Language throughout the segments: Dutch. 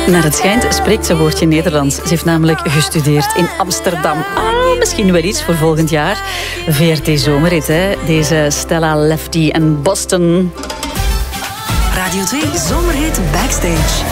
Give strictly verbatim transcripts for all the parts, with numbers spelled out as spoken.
Naar het schijnt spreekt ze een woordje Nederlands. Ze heeft namelijk gestudeerd in Amsterdam. Ah, misschien wel iets voor volgend jaar. V R T Zomerrit, hè. Deze Stella Lefty en Boston. Radio twee Zomerhit Backstage.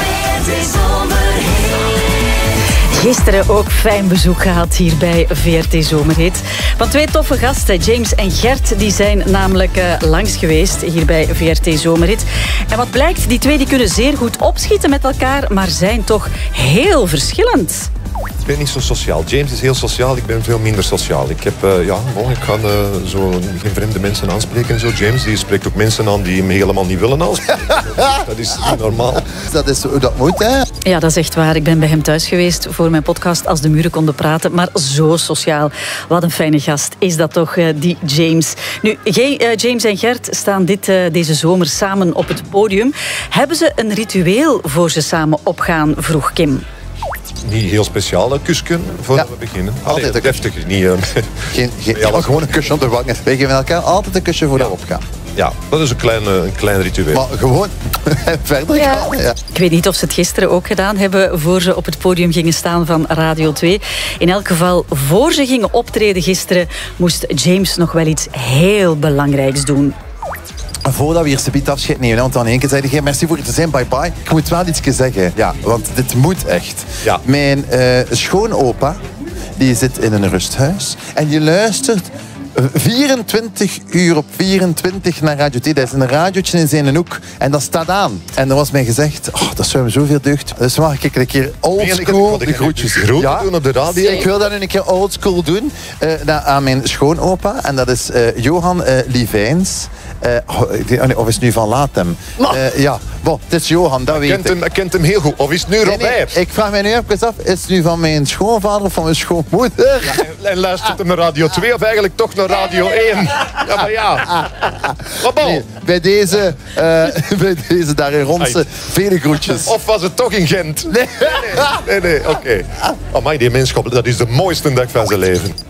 Gisteren ook fijn bezoek gehad hier bij V R T Zomerhit. Van twee toffe gasten, James en Gert, die zijn namelijk uh, langs geweest hier bij V R T Zomerhit. En wat blijkt, die twee die kunnen zeer goed opschieten met elkaar, maar zijn toch heel verschillend. Ik ben niet zo sociaal. James is heel sociaal, ik ben veel minder sociaal. Ik heb, uh, ja, bon, ik ga uh, zo geen vreemde mensen aanspreken en zo. James die spreekt ook mensen aan die hem helemaal niet willen aanspreken. Dat is niet normaal. Dat is hoe dat moet, hè? Ja, dat is echt waar. Ik ben bij hem thuis geweest voor mijn podcast Als de muren konden praten. Maar zo sociaal. Wat een fijne gast is dat toch, uh, die James. Nu, uh, James en Gert staan dit, uh, deze zomer samen op het podium. Hebben ze een ritueel voor ze samen opgaan, vroeg Kim. Niet heel speciaal, kusken voordat ja. we beginnen. Altijd Allee, een deftig. Niet, uh, geen, geen, ja, maar gewoon een kusje op de wang. Wij geven elkaar altijd een kusje voor ja. we opgaan. Ja, dat is een klein, een klein ritueel. Maar gewoon verder ja. gaan. Ja. Ik weet niet of ze het gisteren ook gedaan hebben voor ze op het podium gingen staan van Radio twee. In elk geval, voor ze gingen optreden gisteren, moest James nog wel iets heel belangrijks doen. Voordat we hier subiet afscheid nemen, want dan één keer zei hij, merci voor het te zijn, bye bye. Ik moet wel iets zeggen, ja, want dit moet echt. Ja. Mijn uh, schoonopa, die zit in een rusthuis en die luistert vierentwintig uur op vierentwintig naar Radio twee. Dat is een radiootje in zijn hoek en dat staat aan. En er was mij gezegd, oh, dat zou me zoveel deugd. Dus mag ik een keer oldschool de groetjes groet ja, doen op de radio? Ik wil dat nu een keer oldschool doen uh, aan mijn schoonopa. En dat is uh, Johan uh, Livijns. Uh, of is het nu van Latem? Uh, ja, bon, het is Johan, dat weet ik. Hem, ik kent hem heel goed. Of is het nu Robert? Nee, nee, ik vraag mij nu even af, is het nu van mijn schoonvader of van mijn schoonmoeder? Ja, en, en luistert hem naar Radio twee of eigenlijk toch naar Radio één? Ja, maar ja. Nee, bij deze, uh, bij deze daar in Ronse, vele groetjes. Of was het toch in Gent? Nee, nee, nee, nee, nee oké. Okay. Amai, die menschap, dat is de mooiste dag van zijn leven.